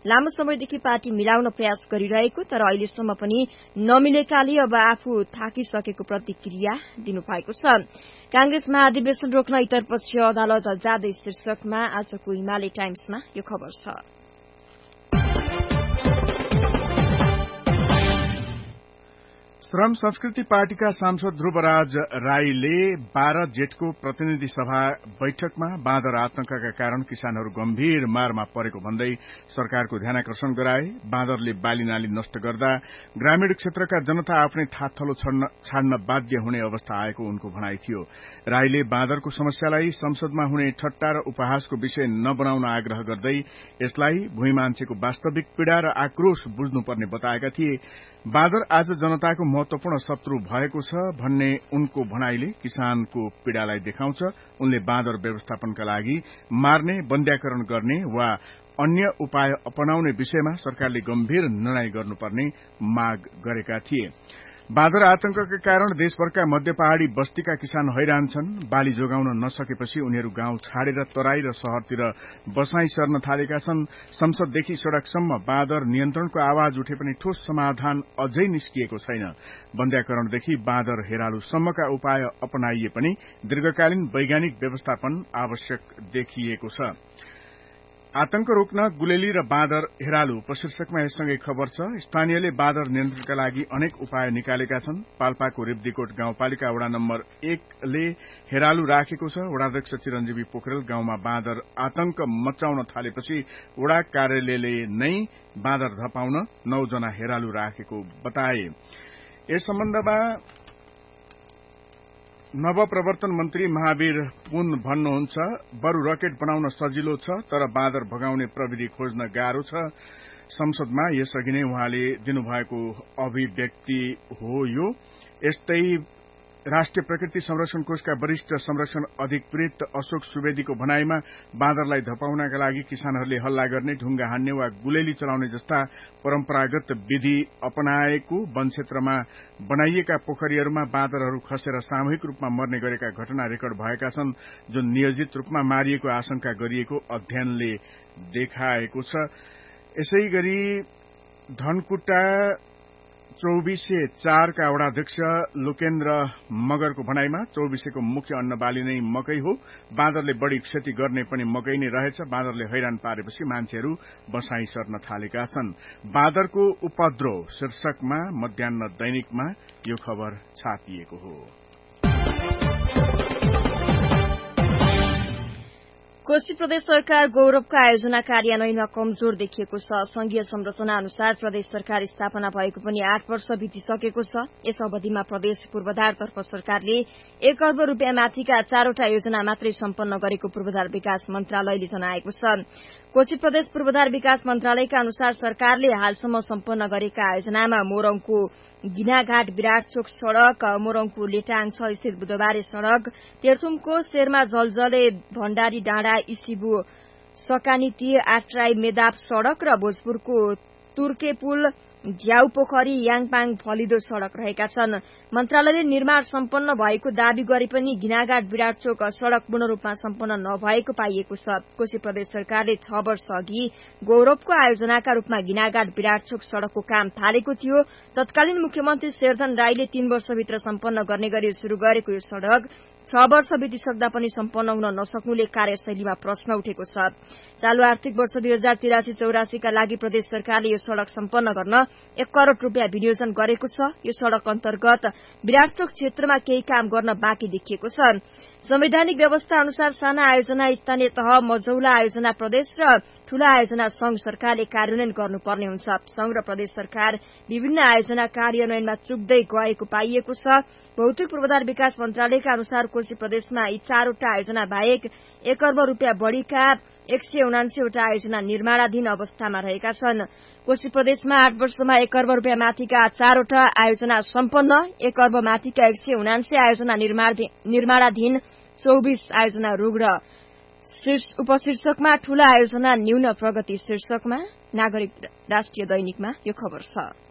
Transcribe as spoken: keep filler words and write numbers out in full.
लामो समयदेखि पार्टी मिलाउन प्रयास गरिरहेको तर अहिलेसम्म पनि नमिलेकाले अब आफू थाकिसकेको प्रतिक्रिया दिनुभएको छ। कांग्रेस महाधिवेशन रोक्न इतरपक्ष अदालत जाँदै शीर्षकमा आजको हिमालय टाइम्समा यो खबर छ। श्रम संस्कृति पार्टीका सांसद ध्रुवराज राईले बाह्र जेठको प्रतिनिधि सभा बैठकमा बाँदर आतंकका कारण किसानहरू गम्भीर मारमा परेको भन्दै सरकारको ध्यानाकर्षण गराए। बाँदरले बाली नाली नष्ट गर्दा ग्रामीण क्षेत्रका जनता आफ्नै थातथलो छाड्न बाध्य हुने अवस्था आएको उनको भनाई थियो। राईले बाँदरको समस्यालाई संसदमा हुने ठट्टा र उपहासको विषय नबनाउन आग्रह गर्दै यसलाई भूमि मान्छेको वास्तविक पीड़ा र आक्रोश बुझ्नुपर्ने बताएका थिए। बाँदर आज जनताको महत्वपूर्ण शत्रु भएको छ भन्ने उनको भनाईले किसानको पीड़ालाई देखाउँछ। उनले बाँदर व्यवस्थापनका लागि मार्ने, बन्द्याकरण गर्ने वा अन्य उपाय अपनाउने विषयमा सरकारले गम्भीर निर्णय गर्नुपर्ने माग गरेका थिए। बाँदर आतंकका कारण देशभरका मध्य पहाड़ी बस्तीका किसान हैरान छन्। बाली जोगाउन नसकेपछि उनीहरू गाउँ छाडेर तराई र शहरतिर बसाई सर्न थालेका छन्। संसददेखि सड़कसम्म बाँदर नियन्त्रणको आवाज उठे पनि ठोस समाधान अझै निस्किएको छैन। बन्द्याकरणदेखि बाँदर हेरालुसम्मका उपाय अपनाइए पनि दीर्घकालीन वैज्ञानिक व्यवस्थापन आवश्यक देखिएको छ। आतंक रोक्न गुलेली र बाँदर हेरालु उपशीर्षकमा यससँगै खबर छ। स्थानीयले बाँदर नियन्त्रणका लागि अनेक उपाय निकालेका छन्। पाल्पाको रिब्दीकोट गाउँपालिका वडा नम्बर एकले हेरालु राखेको छ। वडाध्यक्ष चिरञ्जीवी पोखरेल गाउँमा बाँदर आतंक मचाउन थालेपछि वडा कार्यालयले नै बाँदर धपाउन नौजना हेरालु राखेको बताए। यस सम्बन्धमा नवप्रवर्तन मन्त्री महावीर पुन भन्नुहुन्छ, बरु रकेट बनाउन सजिलो छ तर बाँदर भगाउने प्रविधि खोज्न गाह्रो छ। संसदमा यसअघि नै उहाँले दिनुभएको अभिव्यक्ति हो यो। यस्तै राष्ट्रिय प्रकृति संरक्षण कोषका वरिष्ठ संरक्षण अधिकृत अशोक सुवेदीको भनाईमा बाँदरलाई धपाउनका लागि किसानहरूले हल्ला गर्ने, ढुङ्गा हान्ने वा गुलेली चलाउने जस्ता परम्परागत विधि अपनाएको वन क्षेत्रमा बनाइएका पोखरीहरूमा बाँदरहरू खसेर सामूहिक रूपमा मर्ने गरेका घटना रेकर्ड भएका छन्, जुन नियोजित रूपमा मारिएको आशंका गरिएको अध्ययनले देखाएको छ। यसै गरी धनकुटा चौबिसे चारका वडाध्यक्ष लोकेन्द्र मगरको भनाईमा चौबिसेको मुख्य अन्न बाली नै मकै हो। बाँदरले बढ़ी क्षति गर्ने पनि मकै नै रहेछ। बाँदरले हैरान पारेपछि मान्छेहरू बसाई सर्न थालेका छन्। बाँदरको उपद्रव शीर्षकमा मध्याह्न दैनिकमा यो खबर छापिएको हो। कोशी प्रदेश सरकार गौरवको आयोजना कार्यान्वयनमा कमजोर देखिएको छ। संघीय संरचना अनुसार प्रदेश सरकार स्थापना भएको पनि आठ वर्ष बितिसकेको छ। यस अवधिमा प्रदेश पूर्वाधारतर्फ सरकारले एक अर्ब रूपियाँ माथिका चारवटा योजना मात्रै सम्पन्न गरेको पूर्वाधार विकास मन्त्रालयले जनाएको छ। कोशी प्रदेश पूर्वाधार विकास मन्त्रालयका अनुसार सरकारले हालसम्म सम्पन्न गरेका आयोजनामा मोरङको गिनाघाट विराटचोक सड़क, मोरङको लेटाङ छ स्थित बुधबारे सड़क, तेर्थुमको शेरमा जलजले भण्डारी डाँडा इसिबु सकानीति आट्राई मेदाप सड़क र भोजपुरको तुर्के पुल झ्याउ पोखरी याङपाङ फलिदो सड़क रहेका छन्। मन्त्रालयले निर्माण सम्पन्न भएको दावी गरे पनि गिनाघाट विराटचोक सड़क पूर्ण रूपमा सम्पन्न नभएको पाइएको छ। कोशी प्रदेश सरकारले छ वर्ष अघि गौरवको आयोजनाका रूपमा गिनाघाट विराटचोक सड़कको काम थालेको थियो। तत्कालीन मुख्यमन्त्री शेरधन राईले तीन वर्षभित्र सम्पन्न गर्ने गरी शुरू गरेको यो सड़क छ वर्ष बितिसक्दा पनि सम्पन्न हुन नसक्नुले कार्यशैलीमा प्रश्न उठेको छ। चालू आर्थिक वर्ष दुई हजार तिरासी चौरासीका लागि प्रदेश सरकारले यो सड़क सम्पन्न गर्न एक करोड़ रूपियाँ विनियोजन गरेको छ। यो सड़क अन्तर्गत विराटचोक क्षेत्रमा केही काम गर्न बाँकी देखिएको छ। संवैधानिक व्यवस्था अनुसार साना आयोजना स्थानीय तह, मझौला आयोजना प्रदेश र ठूला आयोजना संघ सरकारले कार्यान्वयन गर्नुपर्ने हुन्छ। संघ र प्रदेश सरकार विभिन्न आयोजना कार्यान्वयनमा चुक्दै गएको पाइएको छ। भौतिक पूर्वाधार विकास मन्त्रालयका अनुसार कोशी प्रदेशमा यी चारवटा आयोजना बाहेक एक अर्ब रूपियाँ बढ़ीका एक सय उनासीवटा आयोजना निर्माणाधीन अवस्थामा रहेका छन्। कोशी प्रदेशमा आठ वर्षमा एक अर्ब रूपियाँ माथिका चारवटा आयोजना सम्पन्न, एक अर्ब माथिका एक सय उनासी आयोजना निर्माणाधीन, चौबिस आयोजना रुग्ण। उपशीर्षकमा ठूला आयोजना न्यून प्रगति शीर्षकमा नागरिक राष्ट्रिय दैनिकमा यो खबर छ।